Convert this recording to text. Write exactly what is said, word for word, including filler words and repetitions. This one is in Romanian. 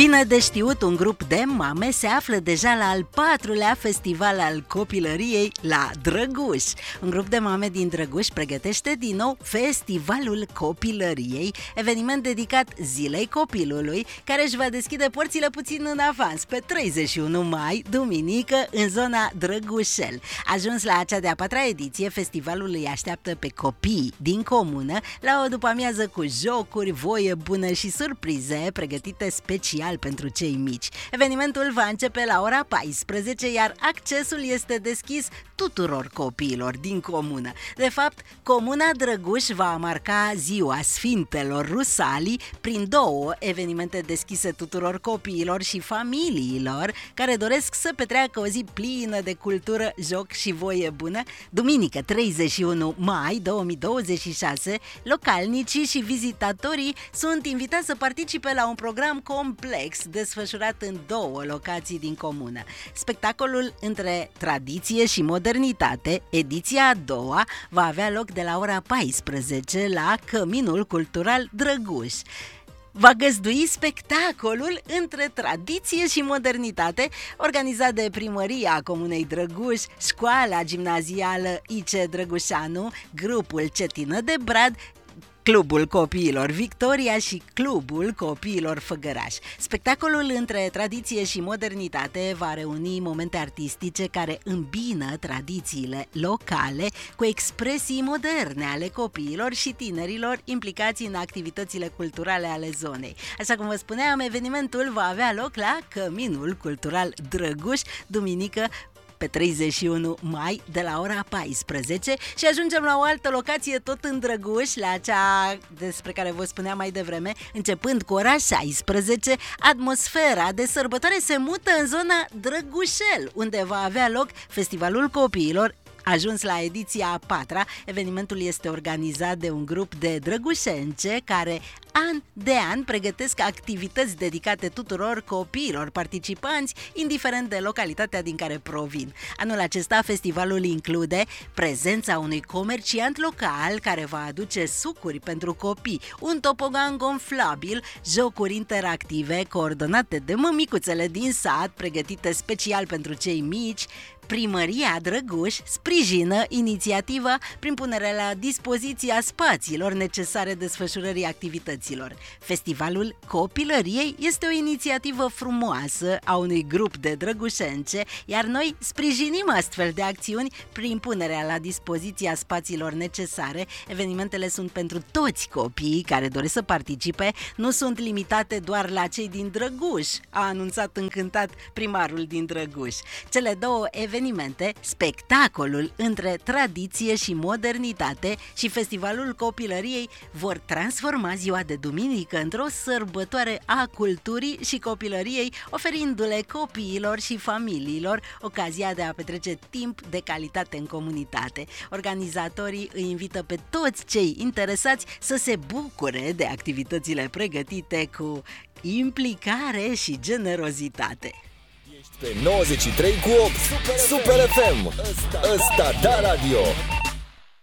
Bine de știut, un grup de mame se află deja la al patrulea festival al copilăriei la Drăguș. Un grup de mame din Drăguș pregătește din nou Festivalul Copilăriei, eveniment dedicat Zilei Copilului, care își va deschide porțile puțin în avans, pe treizeci și unu mai, duminică, în zona Drăgușel. Ajuns la cea de-a patra ediție, festivalul îi așteaptă pe copii din comună la o după-amiază cu jocuri, voie bună și surprize pregătite special pentru cei mici. Evenimentul va începe la ora paisprezece, iar accesul este deschis tuturor copiilor din comună. De fapt, comuna Drăguș va marca Ziua Sfintelor Rusalii prin două evenimente deschise tuturor copiilor și familiilor care doresc să petreacă o zi plină de cultură, joc și voie bună. Duminică treizeci și unu mai două mii douăzeci și șase, localnicii și vizitatorii sunt invitați să participe la un program complex desfășurat în două locații din comună. Spectacolul Între tradiție și modernitate, ediția a doua, va avea loc de la ora paisprezece la Căminul Cultural Drăguș. Va găzdui spectacolul Între tradiție și modernitate, organizat de Primăria Comunei Drăguș, Școala Gimnazială I C Drăgușanu, grupul Cetină de Brad, Clubul Copiilor Victoria și Clubul Copiilor Făgăraș. Spectacolul Între tradiție și modernitate va reuni momente artistice care îmbină tradițiile locale cu expresii moderne ale copiilor și tinerilor implicați în activitățile culturale ale zonei. Așa cum vă spuneam, evenimentul va avea loc la Căminul Cultural Drăguș, duminică pe treizeci și unu mai, de la ora paisprezece, și ajungem la o altă locație tot în Drăguș, la cea despre care vă spuneam mai devreme. Începând cu ora șaisprezece, atmosfera de sărbătoare se mută în zona Drăgușel, unde va avea loc Festivalul Copiilor. Ajuns la ediția a patra, evenimentul este organizat de un grup de drăgușence care an de an pregătesc activități dedicate tuturor copiilor participanți, indiferent de localitatea din care provin. Anul acesta, festivalul include prezența unui comerciant local care va aduce sucuri pentru copii, un topogan gonflabil, jocuri interactive coordonate de mămicuțele din sat, pregătite special pentru cei mici. Primăria Drăguș sprijină inițiativa prin punerea la dispoziția spațiilor necesare desfășurării activităților. Festivalul Copilăriei este o inițiativă frumoasă a unui grup de drăgușence, iar noi sprijinim astfel de acțiuni prin punerea la dispoziția spațiilor necesare. Evenimentele sunt pentru toți copiii care doresc să participe, nu sunt limitate doar la cei din Drăguș, a anunțat încântat primarul din Drăguș. Cele două evenimente evenimente, spectacolul Între tradiție și modernitate și Festivalul Copilăriei vor transforma ziua de duminică într-o sărbătoare a culturii și copilăriei, oferindu-le copiilor și familiilor ocazia de a petrece timp de calitate în comunitate. Organizatorii îi invită pe toți cei interesați să se bucure de activitățile pregătite cu implicare și generozitate. Pe nouăzeci și trei cu opt Super, Super F M. Ăsta da radio.